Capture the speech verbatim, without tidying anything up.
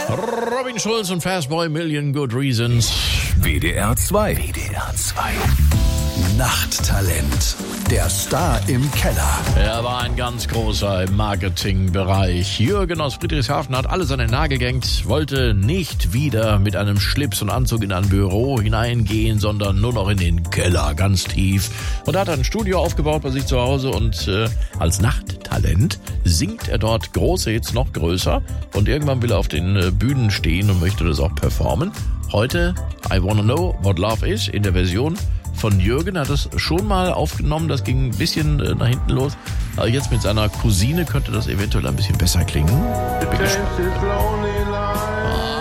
Robin Schulz und Fastboy Million Good Reasons. W D R zwei. W D R zwei. Nachttalent. Der Star im Keller. Er war ein ganz großer im Marketingbereich. Jürgen aus Friedrichshafen hat alles an den Nagel gehängt, wollte nicht wieder mit einem Schlips und Anzug in ein Büro hineingehen, sondern nur noch in den Keller, ganz tief. Und hat ein Studio aufgebaut bei sich zu Hause und äh, als Nachttalent singt er dort große Hits noch größer. Und irgendwann will er auf den äh, Bühnen stehen und möchte das auch performen. Heute I Wanna Know What Love Is in der Version von Jürgen. Er hat das schon mal aufgenommen, das ging ein bisschen äh, nach hinten los. Aber jetzt mit seiner Cousine könnte das eventuell ein bisschen besser klingen. Ah.